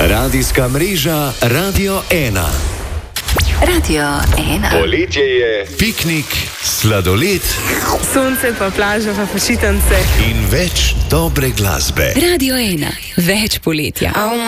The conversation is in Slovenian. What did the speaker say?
Radijska mreža Radio 1. Radio 1. Poletje je, piknik, sladoled, sonce pa plaža pa počitnice in več dobre glasbe. Radio 1. Več poletja.